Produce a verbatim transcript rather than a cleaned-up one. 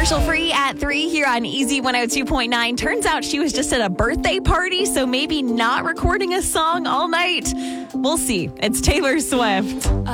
Commercial free at three here on Easy one oh two point nine. Turns out she was just at a birthday party, so maybe not recording a song all night. We'll see. It's Taylor Swift.